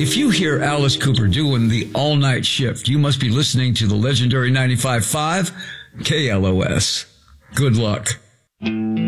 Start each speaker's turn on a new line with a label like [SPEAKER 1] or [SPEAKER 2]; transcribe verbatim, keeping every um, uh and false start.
[SPEAKER 1] If you hear Alice Cooper doing the all-night shift, you must be listening to the legendary ninety-five point five K L O S. Good luck.